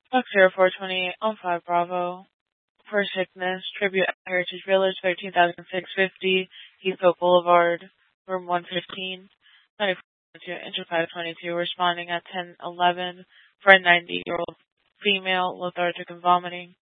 Box 0428 on 5 Bravo. For sickness, tribute at Heritage Village, 13,650, Heathcote Boulevard, room 115, 9422, enter 522, responding at 10:11 for a 90-year-old female, lethargic and vomiting.